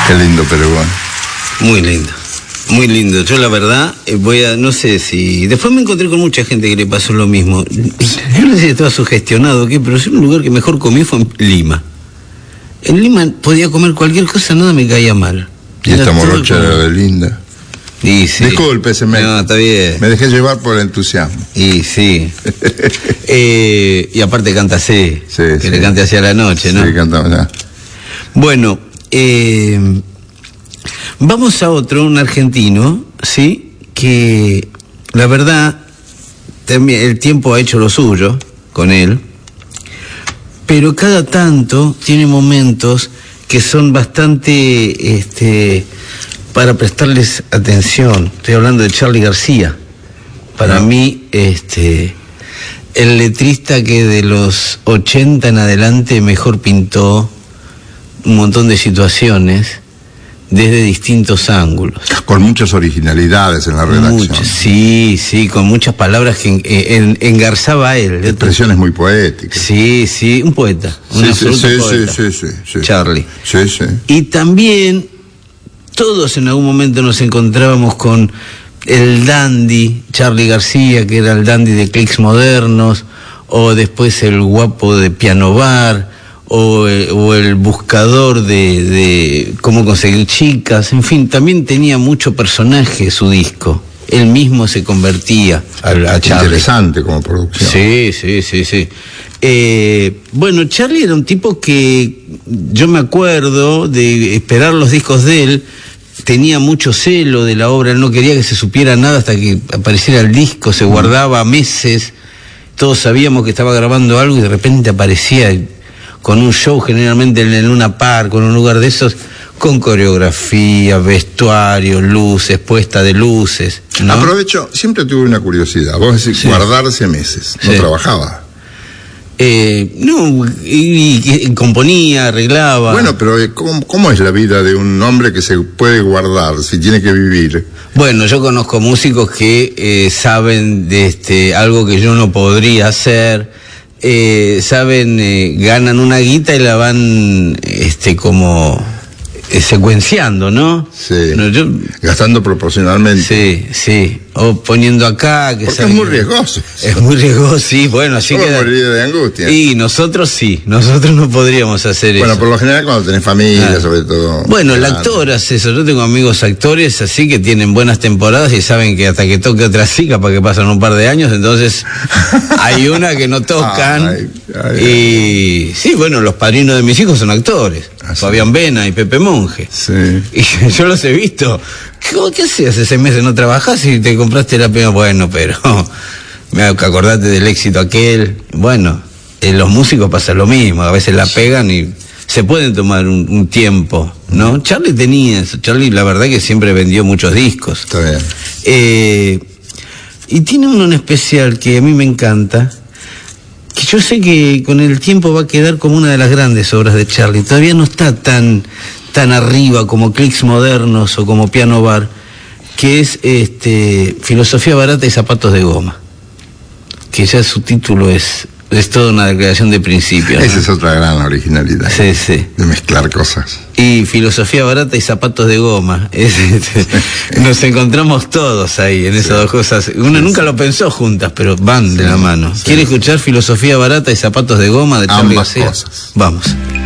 Qué lindo Peruano. Muy lindo. Muy lindo. Yo la verdad no sé si... Después me encontré con mucha gente que le pasó lo mismo. Yo no sé si estaba sugestionado o qué, pero es un lugar que mejor comí fue en Lima. En Lima podía comer cualquier cosa, nada me caía mal. Y esta morocha era de linda. Y sí. Disculpe, No, está bien. Me dejé llevar por el entusiasmo. Y sí. Y aparte canta así. Sí, que sí. le cante hacia la noche, ¿no? Sí, cantaba ya. Bueno, vamos a otro, un argentino, ¿sí? Que la verdad, también el tiempo ha hecho lo suyo con él, pero cada tanto tiene momentos que son bastante, para prestarles atención. Estoy hablando de Charly García. Para mí, el letrista que de los 80 en adelante mejor pintó un montón de situaciones desde distintos ángulos. Con muchas originalidades en la redacción. Muchas, sí, con muchas palabras que engarzaba a él. Expresiones muy poéticas. Sí, un poeta. Un absoluto poeta. Sí. Charly. Sí. Y también todos en algún momento nos encontrábamos con el dandy Charly García, que era el dandy de Clics Modernos, o después el guapo de Piano Bar, o el buscador de cómo conseguir chicas. En fin, también tenía mucho personaje su disco. Él mismo se convertía a Charly. Interesante como producción. Sí. Bueno, Charly era un tipo que yo me acuerdo de esperar los discos de él. Tenía mucho celo de la obra, él no quería que se supiera nada hasta que apareciera el disco, se guardaba meses, todos sabíamos que estaba grabando algo y de repente aparecía con un show, generalmente en el Luna Park, con un lugar de esos, con coreografía, vestuario, luces, puesta de luces, ¿no? Aprovecho, siempre tuve una curiosidad, vos decís guardarse meses, no trabajaba. No, y componía, arreglaba. Bueno, pero ¿cómo es la vida de un hombre que se puede guardar si tiene que vivir? Bueno, yo conozco músicos que saben de algo que yo no podría hacer, ganan una guita y la van como secuenciando, ¿no? Sí. No, gastando proporcionalmente. Sí. O poniendo acá, que porque es muy riesgoso. Es muy riesgoso, sí, bueno, así que moriría de angustia. Y nosotros no podríamos hacer eso. Bueno, por lo general cuando tenés familia, sobre todo. Bueno, el actor hace eso. Yo tengo amigos actores así que tienen buenas temporadas y saben que hasta que toque otra chica, para que pasan un par de años, entonces hay una que no tocan. Y sí, bueno, los padrinos de mis hijos son actores. Fabián Vena y Pepe Monge. Sí. Y yo los he visto. ¿Qué hacías ese mes? ¿No trabajás y te compraste la pena? Bueno, pero acordate del éxito aquel. Bueno, los músicos pasa lo mismo, a veces la pegan y se pueden tomar un tiempo, ¿no? Charly tenía eso. Charly, la verdad que siempre vendió muchos discos. Está bien. Y tiene uno en especial que a mí me encanta, que yo sé que con el tiempo va a quedar como una de las grandes obras de Charly. Todavía no está tan arriba como Clics Modernos o como Piano Bar, que es Filosofía Barata y Zapatos de Goma, que ya su título es toda una declaración de principios, ¿no? Esa es otra gran originalidad. Sí. De mezclar cosas. Y Filosofía Barata y Zapatos de Goma. Nos encontramos todos ahí en esas dos cosas. Uno nunca lo pensó juntas, pero van de la mano. ¿Quiere escuchar Filosofía Barata y Zapatos de Goma de Charly García? Ambas cosas. Vamos.